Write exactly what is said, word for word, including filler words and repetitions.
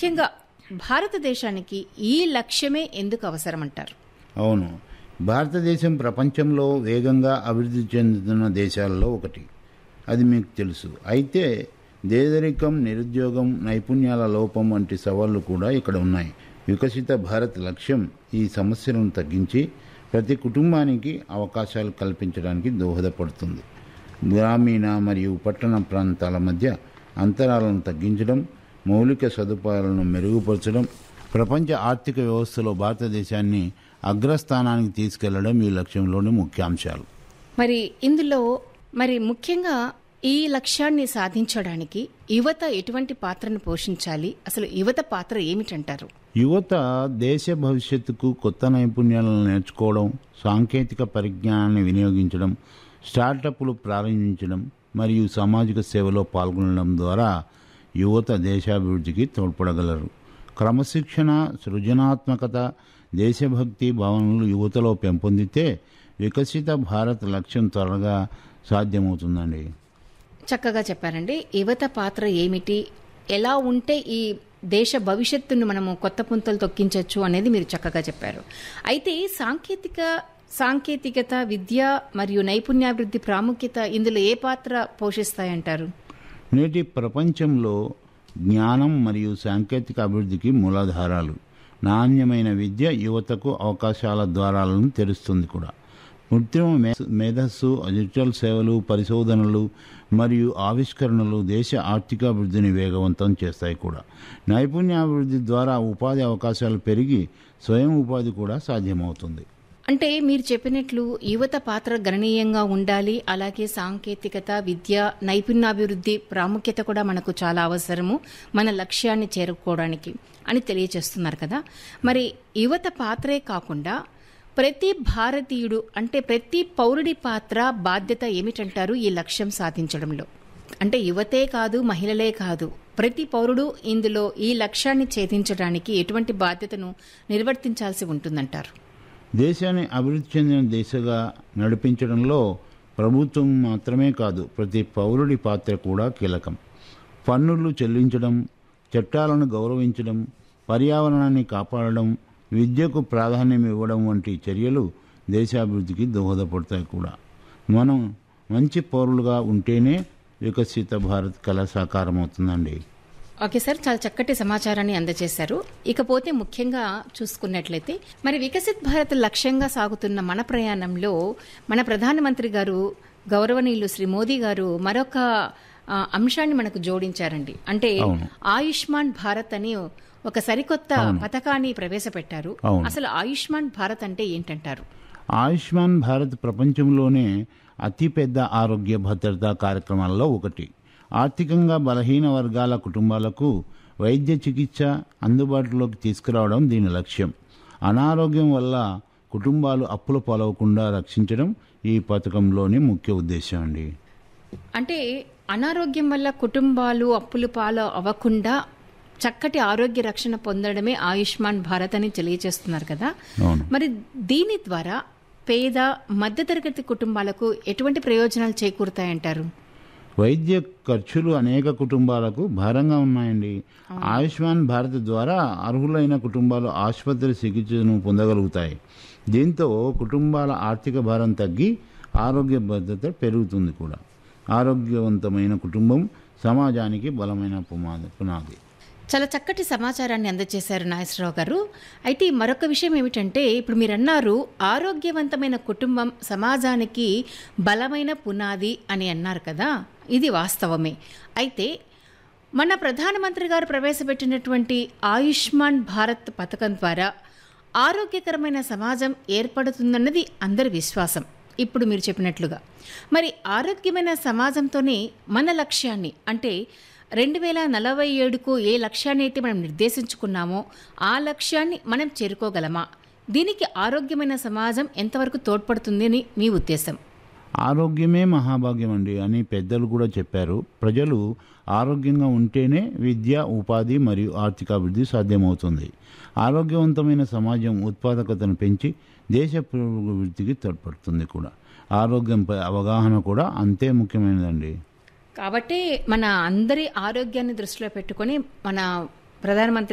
ముఖ్యంగా భారతదేశానికి ఈ లక్ష్యమే ఎందుకు అవసరం అంటారు? అవును, భారతదేశం ప్రపంచంలో వేగంగా అభివృద్ధి చెందుతున్న దేశాలలో ఒకటి. అది మీకు తెలుసు. అయితే పేదరికం, నిరుద్యోగం, నైపుణ్యాల లోపం వంటి సవాళ్లు కూడా ఇక్కడ ఉన్నాయి. వికసిత భారత్ లక్ష్యం ఈ సమస్యలను తగ్గించి ప్రతి కుటుంబానికి అవకాశాలు కల్పించడానికి దోహదపడుతుంది. గ్రామీణ మరియు పట్టణ ప్రాంతాల మధ్య అంతరాలను తగ్గించడం, మౌలిక సదుపాయాలను మెరుగుపరచడం, ప్రపంచ ఆర్థిక వ్యవస్థలో భారతదేశాన్ని అగ్రస్థానానికి తీసుకెళ్లడం ఈ లక్ష్యంలోని ముఖ్యాంశాలు. మరి ఇందులో మరి ముఖ్యంగా ఈ లక్ష్యాన్ని సాధించడానికి యువత ఎటువంటి పాత్రను పోషించాలి? అసలు యువత పాత్ర ఏమిటంటారు? యువత దేశ భవిష్యత్తుకు కొత్త నైపుణ్యాలను నేర్చుకోవడం, సాంకేతిక పరిజ్ఞానాన్ని వినియోగించడం, స్టార్టప్లు ప్రారంభించడం మరియు సామాజిక సేవలో పాల్గొనడం ద్వారా యువత దేశాభివృద్ధికి తోడ్పడగలరు. క్రమశిక్షణ, సృజనాత్మకత, దేశభక్తి భావనలు యువతలో పెంపొందితే వికసిత భారత్ లక్ష్యం త్వరగా సాధ్యమవుతుందండి. చక్కగా చెప్పారండి. యువత పాత్ర ఏమిటి, ఎలా ఉంటే ఈ దేశ భవిష్యత్తును మనము కొత్త పుంతలు తొక్కించవచ్చు అనేది మీరు చక్కగా చెప్పారు. అయితే సాంకేతిక సాంకేతికత, విద్య మరియు నైపుణ్యాభివృద్ధి ప్రాముఖ్యత ఇందులో ఏ పాత్ర పోషిస్తాయంటారు? నేటి ప్రపంచంలో జ్ఞానం మరియు సాంకేతిక అభివృద్ధికి మూలాధారాలు. నాణ్యమైన విద్య యువతకు అవకాశాల ద్వారాలను తెరుస్తుంది కూడా. కృత్రిమ మేధస్సు, డిజిటల్ సేవలు, పరిశోధనలు మరియు ఆవిష్కరణలు దేశ ఆర్థికాభివృద్ధిని వేగవంతం చేస్తాయి కూడా. నైపుణ్యాభివృద్ధి ద్వారా ఉపాధి అవకాశాలు పెరిగి స్వయం ఉపాధి కూడా సాధ్యమవుతుంది. అంటే మీరు చెప్పినట్లు యువత పాత్ర గణనీయంగా ఉండాలి. అలాగే సాంకేతికత, విద్య, నైపుణ్యాభివృద్ధి ప్రాముఖ్యత కూడా మనకు చాలా అవసరము మన లక్ష్యాన్ని చేరుకోవడానికి అని తెలియజేస్తున్నారు కదా. మరి యువత పాత్రే కాకుండా ప్రతి భారతీయుడు అంటే ప్రతి పౌరుడి పాత్ర, బాధ్యత ఏమిటంటారు ఈ లక్ష్యం సాధించడంలో? అంటే యువతే కాదు, మహిళలే కాదు, ప్రతి పౌరుడు ఇందులో ఈ లక్ష్యాన్ని ఛేదించడానికి ఎటువంటి బాధ్యతను నిర్వర్తించాల్సి ఉంటుందంటారు? దేశాన్ని అభివృద్ధి చెందిన దిశగా నడిపించడంలో ప్రభుత్వం మాత్రమే కాదు, ప్రతి పౌరుడి పాత్ర కూడా కీలకం. పన్నులు చెల్లించడం, చట్టాలను గౌరవించడం, పర్యావరణాన్ని కాపాడడం, విద్యకు ప్రాధాన్యం ఇవ్వడం వంటి చర్యలు దేశాభివృద్ధికి దోహదపడతాయి కూడా. మనం మంచి పౌరులుగా ఉంటేనే వికసిత భారత్ కళ సాకారమవుతుందండి. ఓకే సార్, చాలా చక్కటి సమాచారాన్ని అందజేశారు. ఇకపోతే ముఖ్యంగా చూసుకున్నట్లయితే మరి వికసిత్ భారత్ లక్ష్యంగా సాగుతున్న మన ప్రయాణంలో మన ప్రధానమంత్రి గారు గౌరవనీయులు శ్రీ మోదీ గారు మరొక అంశాన్ని మనకు జోడించారండి. అంటే ఆయుష్మాన్ భారత్ అని ఒక సరికొత్త పథకాన్ని ప్రవేశపెట్టారు. అసలు ఆయుష్మాన్ భారత్ అంటే ఏంటంటారు? ఆయుష్మాన్ భారత్ ప్రపంచంలోనే అతిపెద్ద ఆరోగ్య భద్రతా కార్యక్రమాల్లో ఒకటి. ఆర్థికంగా బలహీన వర్గాల కుటుంబాలకు వైద్య చికిత్స అందుబాటులోకి తీసుకురావడం దీని లక్ష్యం. అనారోగ్యం వల్ల కుటుంబాలు అప్పుల పాలవకుండా రక్షించడం ఈ పథకంలోని ముఖ్య ఉద్దేశం అండి. అంటే అనారోగ్యం వల్ల కుటుంబాలు అప్పుల పాలు అవ్వకుండా చక్కటి ఆరోగ్య రక్షణ పొందడమే ఆయుష్మాన్ భారత్ అని తెలియజేస్తున్నారు కదా. మరి దీని ద్వారా పేద, మధ్యతరగతి కుటుంబాలకు ఎటువంటి ప్రయోజనాలు చేకూరుతాయంటారు? వైద్య ఖర్చులు అనేక కుటుంబాలకు భారంగా ఉన్నాయండి. ఆయుష్మాన్ భారత్ ద్వారా అర్హులైన కుటుంబాలు ఆసుపత్రి చికిత్సను పొందగలుగుతాయి. దీంతో కుటుంబాల ఆర్థిక భారం తగ్గి ఆరోగ్య భద్రత పెరుగుతుంది కూడా. ఆరోగ్యవంతమైన కుటుంబం సమాజానికి బలమైన పునాది. చాలా చక్కటి సమాచారాన్ని అందజేశారు నాగేశ్వరరావు గారు. అయితే మరొక విషయం ఏమిటంటే ఇప్పుడు మీరు అన్నారు ఆరోగ్యవంతమైన కుటుంబం సమాజానికి బలమైన పునాది అని అన్నారు కదా. ఇది వాస్తవమే. అయితే మన ప్రధానమంత్రి గారు ప్రవేశపెట్టినటువంటి ఆయుష్మాన్ భారత్ పథకం ద్వారా ఆరోగ్యకరమైన సమాజం ఏర్పడుతుందన్నది అందరి విశ్వాసం. ఇప్పుడు మీరు చెప్పినట్లుగా మరి ఆరోగ్యమైన సమాజంతోనే మన లక్ష్యాన్ని అంటే రెండు వేల నలభై ఏడుకు ఏ లక్ష్యాన్ని అయితే మనం నిర్దేశించుకున్నామో ఆ లక్ష్యాన్ని మనం చేరుకోగలమా? దీనికి ఆరోగ్యమైన సమాజం ఎంతవరకు తోడ్పడుతుంది అని మీ ఉద్దేశం? ఆరోగ్యమే మహాభాగ్యం అండి అని పెద్దలు కూడా చెప్పారు. ప్రజలు ఆరోగ్యంగా ఉంటేనే విద్య, ఉపాధి మరియు ఆర్థికాభివృద్ధి సాధ్యమవుతుంది. ఆరోగ్యవంతమైన సమాజం ఉత్పాదకతను పెంచి దేశ అభివృద్ధికి తోడ్పడుతుంది కూడా. ఆరోగ్యంపై అవగాహన కూడా అంతే ముఖ్యమైనదండి. కాబట్టి మన అందరి ఆరోగ్యాన్ని దృష్టిలో పెట్టుకొని మన ప్రధానమంత్రి